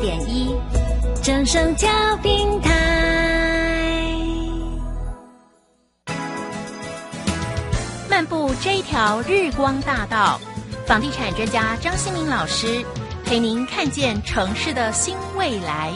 104.1正声调频台。漫步这一条日光大道，房地产专家张新民老师陪您看见城市的新未来。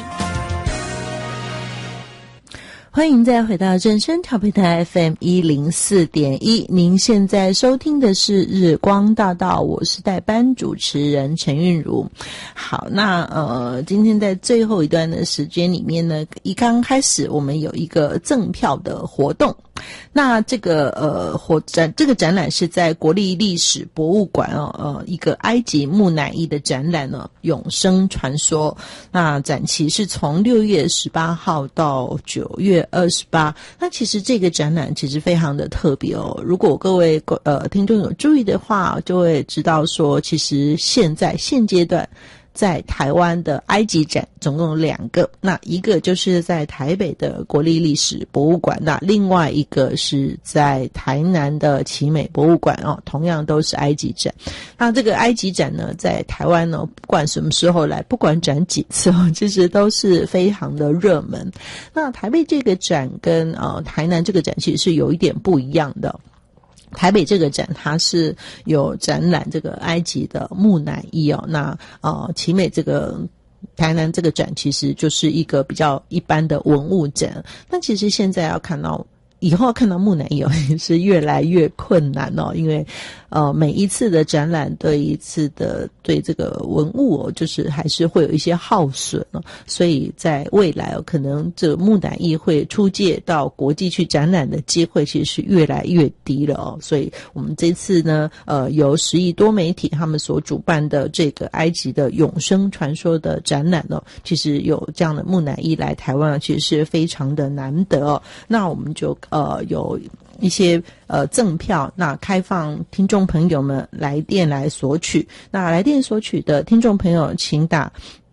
欢迎再回到正声调频台 FM104.1， 您现在收听的是日光大道，我是代班主持人陈韵如。好，那今天在最后一段的时间里面呢，一刚开始我们有一个赠票的活动。那这个这个展览是在国立历史博物馆一个埃及木乃伊的展览呢，永生传说。那展期是从6月18号到9月28。那其实这个展览其实非常的特别哦。如果各位听众有注意的话，就会知道说，其实现阶段在台湾的埃及展总共有2个，那一个就是在台北的国立历史博物馆，那另外一个是在台南的奇美博物馆哦，同样都是埃及展。那这个埃及展呢，在台湾呢，不管什么时候来，不管展几次哦，其实都是非常的热门。那台北这个展跟台南这个展其实是有一点不一样的。台北这个展它是有展览这个埃及的木乃伊哦，那奇美这个台南这个展其实就是一个比较一般的文物展。那其实现在以后要看到木乃伊也是越来越困难哦，因为每一次的展览对这个文物就是还是会有一些耗损哦，所以在未来可能这个木乃伊会出借到国际去展览的机会其实是越来越低了哦。所以我们这次呢由10亿多媒体他们所主办的这个埃及的永生传说的展览哦，其实有这样的木乃伊来台湾其实是非常的难得哦。那我们就有一些赠票，那开放听众朋友们来电来索取。那来电索取的听众朋友请打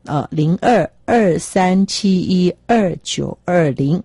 0223712920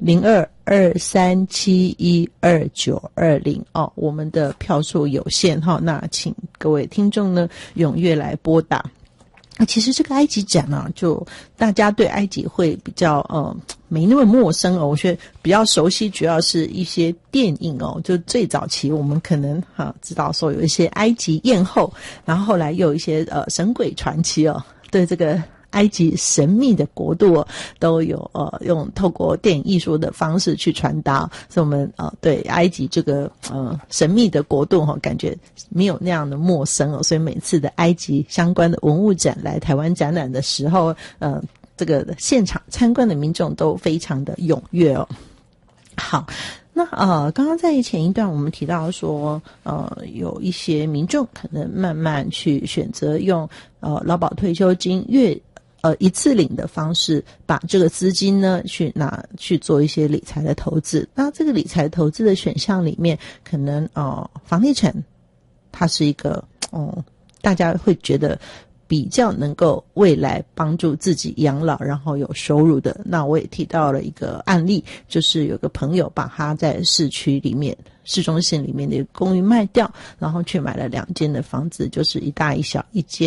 0223712920哦，我们的票数有限哈，那请各位听众呢踊跃来拨打。其实这个埃及展呢，就大家对埃及会比较没那么陌生哦。我觉得比较熟悉，主要是一些电影哦。就最早期我们可能知道说有一些埃及艳后，然后后来又有一些神鬼传奇哦，对这个埃及神秘的国度都有用透过电影艺术的方式去传达，所以我们对埃及这个神秘的国度感觉没有那样的陌生哦。所以每次的埃及相关的文物展来台湾展览的时候，这个现场参观的民众都非常的踊跃哦。好。那刚刚在前一段我们提到说有一些民众可能慢慢去选择用劳保退休金一次领的方式，把这个资金呢拿去做一些理财的投资。那这个理财投资的选项里面，可能房地产它是一个大家会觉得比较能够未来帮助自己养老然后有收入的。那我也提到了一个案例，就是有个朋友把他在市中心里面的公寓卖掉，然后去买了2间的房子，就是一大一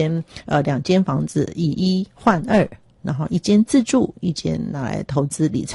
小，2间房子以1换2，然后1间自住，1间拿来投资理财。